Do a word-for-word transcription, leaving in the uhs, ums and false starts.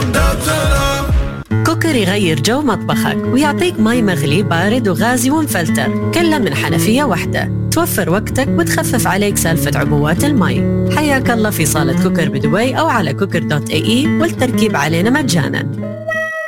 كوكر يغير جو مطبخك ويعطيك مي مغلي بارد وغازي ومفلتر، كله من حنفية واحدة، توفر وقتك وتخفف عليك سالفة عبوات المي. حياك الله في صالة كوكر بدبي أو على كوكر دوت اي اي، والتركيب علينا مجانا.